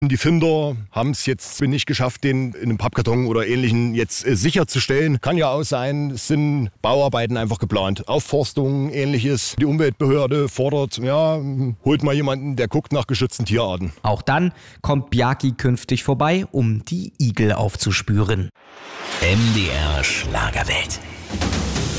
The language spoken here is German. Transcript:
Die Finder haben es jetzt nicht geschafft, den in einem Pappkarton oder Ähnlichen jetzt sicherzustellen. Kann ja auch sein, es sind Bauarbeiten einfach geplant. Aufforstung, Ähnliches. Die Umweltbehörde fordert, holt mal jemanden, der guckt nach geschützten Tierarten. Auch dann kommt Bjarki künftig vorbei, um die Igel aufzuspüren. MDR Schlagerwelt.